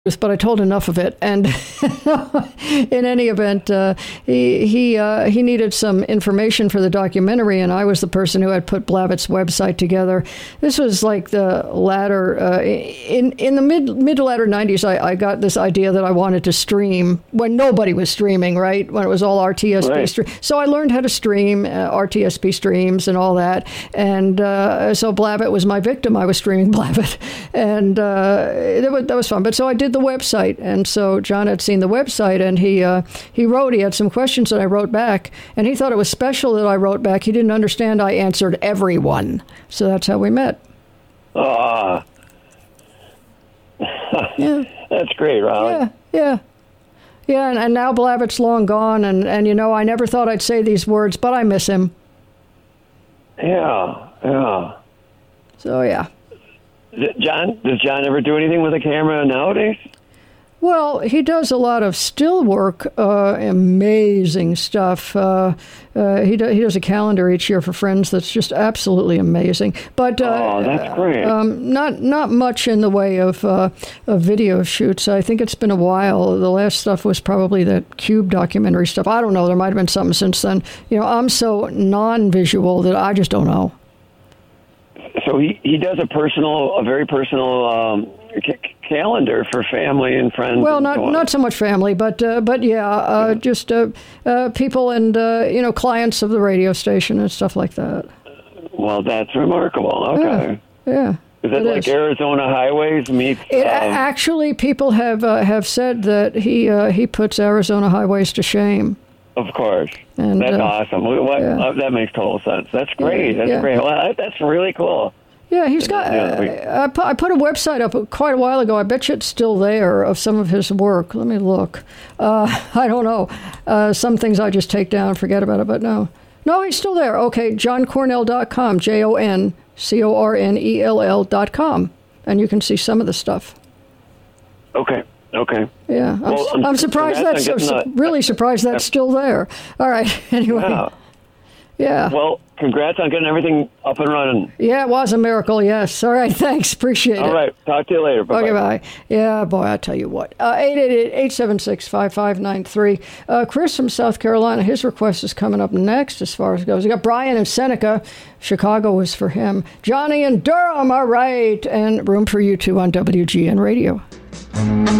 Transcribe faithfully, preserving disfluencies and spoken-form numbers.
but I told enough of it. And in any event, uh, he he uh, he needed some information for the documentary, and I was the person who had put Blavat's website together. This was like the latter uh, in in the mid mid to latter nineties. I, I got this idea that I wanted to stream when nobody was streaming, right? When it was all R T S P right. stream. So I learned how to stream uh, R T S P streams and all that. And uh, so Blavat was my victim. I was streaming Blavat, and uh, that was, that was fun. But so I did the website, and so John had seen the website, and he uh, he wrote. He had some questions that I wrote back, and he thought it was special that I wrote back. He didn't understand I answered everyone, so that's how we met. Ah, yeah, that's great, Ron. Yeah, yeah, yeah. And, and now Blavat's long gone, and and you know I never thought I'd say these words, but I miss him. Yeah, yeah. So yeah. John, does John ever do anything with a camera nowadays? Well, he does a lot of still work, uh, amazing stuff. Uh, uh, he, do, he does a calendar each year for Friends that's just absolutely amazing. But uh, oh, that's great. Um, not not much in the way of, uh, of video shoots. I think it's been a while. The last stuff was probably the Cube documentary stuff. I don't know. There might have been something since then. You know, I'm so non-visual that I just don't know. So he, he does a personal, a very personal um, c- calendar for family and friends. Well, and not so on. not so much family, but uh, but yeah, uh, yeah. just uh, uh, people and uh, you know clients of the radio station and stuff like that. Well, that's remarkable. Okay. Yeah. yeah is it, it like is. Arizona Highways meets? It, um, actually, people have uh, have said that he uh, he puts Arizona Highways to shame. Of course. And, that's uh, awesome. What, yeah. uh, that makes total sense. That's great. That's yeah. great. Well, that's really cool. Yeah, he's got. Uh, I, put, I put a website up quite a while ago. I bet you it's still there of some of his work. Let me look. Uh, I don't know. Uh, some things I just take down and forget about it, but no. No, he's still there. Okay, john cornell dot com, J O N C O R N E L L dot com. And you can see some of the stuff. Okay. Okay. Yeah, I'm, well, I'm, I'm surprised that's so, so, really surprised that's still there. All right. Anyway. Yeah. yeah. Well, congrats on getting everything up and running. Yeah, it was a miracle. Yes. All right. Thanks. Appreciate it. All right. Talk to you later. Bye-bye. Okay. Bye. Yeah, boy. I tell you what. Uh, eight eight eight, eight seven six, five five nine three. Uh, Chris from South Carolina. His request is coming up next as far as it goes. We got Brian in Seneca. Chicago was for him. Johnny in Durham. All right. And room for you two on W G N Radio.